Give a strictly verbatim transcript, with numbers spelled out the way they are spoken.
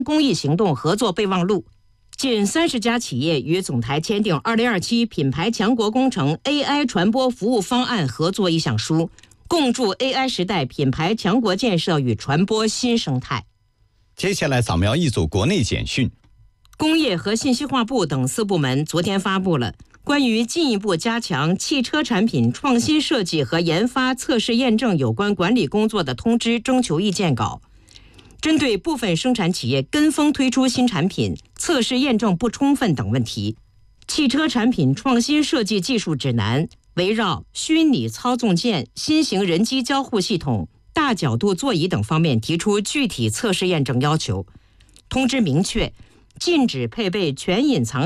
公益行动合作备忘录。近三十家企业与总台签订二零二七品牌强国工程 A I 传播服务方案合作意向书，共筑 A I 时代品牌强国建设与传播新生态。 接下来扫描一组国内简讯。 工业和信息化部等四部门昨天发布了关于进一步加强汽车产品创新设计和研发测试验证有关管理工作的通知征求意见稿。针对部分生产企业跟风推出新产品，测试验证不充分等问题，汽车产品创新设计技术指南围绕虚拟操纵键、新型人机交互系统、大角度座椅等方面提出具体测试验证要求。通知明确，禁止配备全隐藏